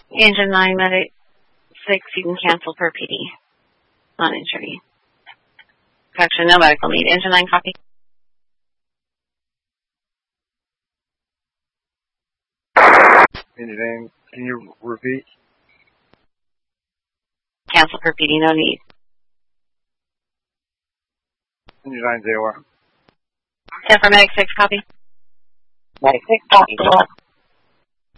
Engine 9, Medic 6, you can cancel per PD. Non-entry. Correction, no medical need. Engine 9, copy. Engine 9, can you repeat? Cancel per PD, no need. Engine 9, 0. 10 for Medic 6, copy. Medic 6, copy.